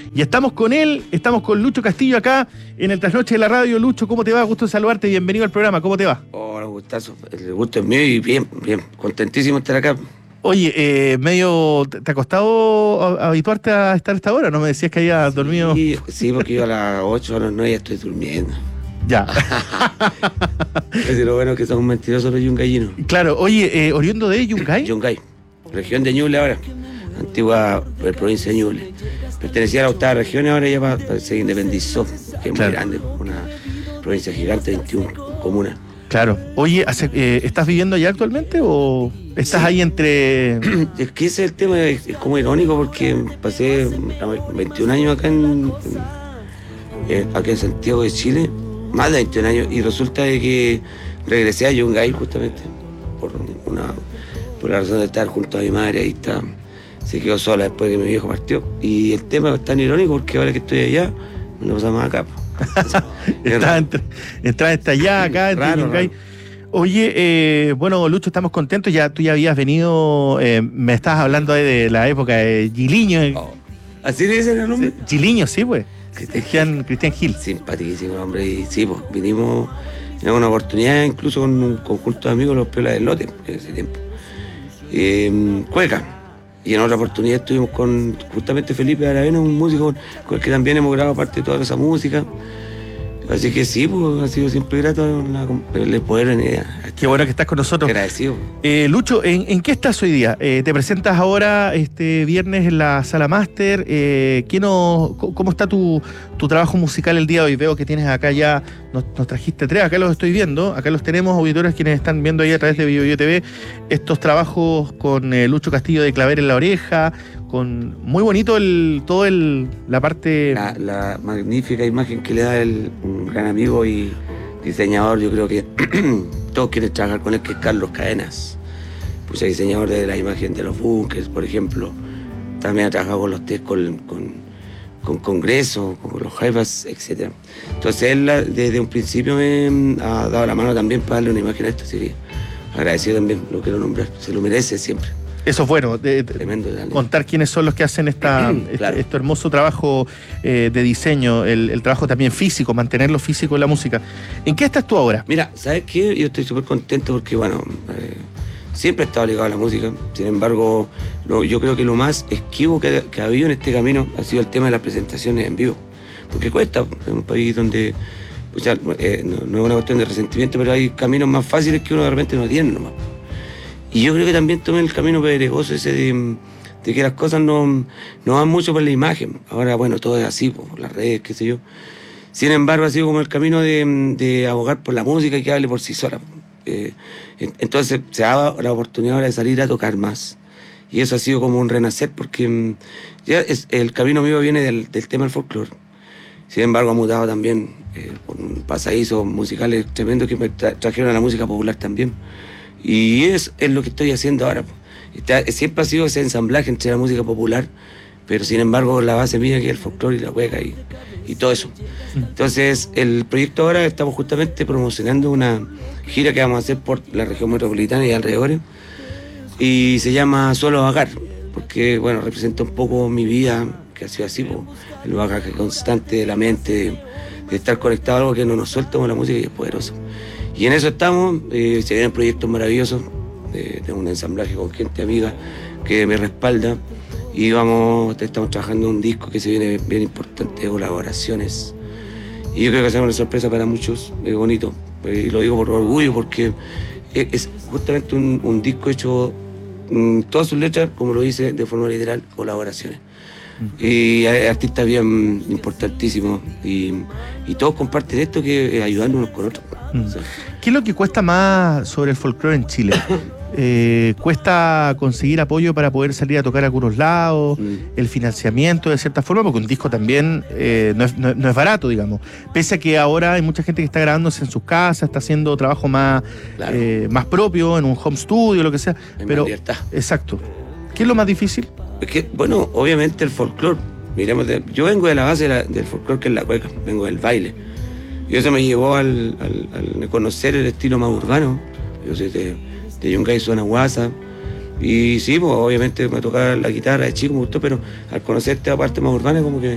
Y estamos con él, estamos con Lucho Castillo acá en el Trasnoche de la Radio. Lucho, ¿cómo te va? Gusto de saludarte, bienvenido al programa, ¿cómo te va? Hola, gustazo, el gusto es mío y bien, contentísimo de estar acá. Oye, ¿te ha costado habituarte a estar a esta hora? ¿No me decías que habías dormido? Sí, porque yo a las 8 a las 9 ya estoy durmiendo. Ya. Es lo bueno que son mentirosos los yungayinos. Claro, oye, oriundo de Yungay. Yungay, región de Ñuble ahora, antigua provincia de Ñuble. Pertenecía a la octava región y ahora ya se independizó, que es muy grande, una provincia gigante, 21 comunas. Claro. Oye, ¿estás viviendo allá actualmente o estás ahí entre...? Es que ese es el tema, es como irónico porque pasé 21 años acá en Santiago de Chile, más de 21 años, y resulta de que regresé a Yungay justamente por la razón de estar junto a mi madre. Ahí está, se quedó sola después de que mi viejo partió, y el tema es tan irónico porque ahora que estoy allá me lo pasamos acá. Entraste allá, acá, en Yungay. Oye, bueno, Lucho, estamos contentos. Tú ya habías venido, me estabas hablando de la época de Giliño. ¿Así le dicen el nombre? Giliño, sí, pues. Cristian Gil. Simpaticísimo hombre, y sí, pues vinimos en una oportunidad, incluso con un conjunto de amigos, los Piolas del Lote, en ese tiempo. Cueca. Y en otra oportunidad estuvimos con justamente Felipe Aravena, un músico con el que también hemos grabado parte de toda esa música. Así que sí, pues ha sido siempre grato el poder venir. Qué bueno que estás con nosotros. Agradecido. Lucho, ¿en qué estás hoy día? Te presentas ahora este viernes en la Sala Máster. ¿Cómo está tu trabajo musical el día de hoy? Veo que tienes acá ya, nos trajiste 3, acá los estoy viendo. Acá los tenemos, auditores quienes están viendo ahí a través de BioBio TV. Estos trabajos con Lucho Castillo de Claver en la Oreja, con muy bonito la parte... La magnífica imagen que le da un gran amigo y diseñador, yo creo que todos quieren trabajar con él, que es Carlos Cadenas. Pues es diseñador de la imagen de los bunkers, por ejemplo. También ha trabajado con los test, con Congreso, con los Jaivas, etc. Entonces él desde un principio me ha dado la mano también para darle una imagen a esto, así que agradecido también, lo quiero nombrar, se lo merece siempre. Eso es bueno, Tremendo, contar quiénes son los que hacen claro. Este hermoso trabajo de diseño, el trabajo también físico, mantenerlo físico en la música. ¿En qué estás tú ahora? Mira, ¿sabes qué? Yo estoy súper contento porque, bueno, siempre he estado ligado a la música. Sin embargo, yo creo que lo más esquivo que ha habido en este camino ha sido el tema de las presentaciones en vivo. Porque cuesta, en un país donde, o sea, no es una cuestión de resentimiento, pero hay caminos más fáciles que uno de repente no tiene nomás. Y yo creo que también tomé el camino pedregoso ese de que las cosas no van mucho por la imagen. Ahora, bueno, todo es así, por las redes, qué sé yo. Sin embargo, ha sido como el camino de abogar por la música y que hable por sí sola. Entonces se ha dado la oportunidad ahora de salir a tocar más. Y eso ha sido como un renacer, porque ya el camino mío viene del tema del folclore. Sin embargo, ha mutado también por un pasadizo musicales tremendos que me trajeron a la música popular también. Y es lo que estoy haciendo ahora. Siempre ha sido ese ensamblaje entre la música popular, pero sin embargo la base mía que es el folclore y la cueca y todo eso. Entonces el proyecto ahora estamos justamente promocionando una gira que vamos a hacer por la región metropolitana y alrededores, y se llama Solo Vagar, porque bueno, representa un poco mi vida, que ha sido así, el bagaje constante de la mente, de estar conectado a algo que no nos suelta con la música y es poderoso. Y en eso estamos, se vienen proyectos maravillosos, de un ensamblaje con gente amiga que me respalda, y estamos trabajando en un disco que se viene bien importante, de colaboraciones. Y yo creo que será una sorpresa para muchos, es bonito, y lo digo por orgullo, porque es justamente un disco hecho, todas sus letras, como lo dice de forma literal, colaboraciones. Y hay artistas bien importantísimos, y todos comparten esto, que ayudando unos con otros. O sea, ¿qué es lo que cuesta más sobre el folclore en Chile? ¿Cuesta conseguir apoyo para poder salir a tocar a algunos lados? ¿El financiamiento de cierta forma? Porque un disco también no es barato, digamos. Pese a que ahora hay mucha gente que está grabándose en sus casas, está haciendo trabajo más propio, en un home studio, lo que sea. Pero, libertad. Exacto. ¿Qué es lo más difícil? Es que, bueno, obviamente el folclore. Yo vengo de la base del folclore, que es la cueca, vengo del baile. Y eso me llevó al conocer el estilo más urbano. Yo soy de Yungay, zona Guasa. Y sí, pues obviamente me tocaba la guitarra de chico, me gustó, pero al conocer esta parte más urbana como que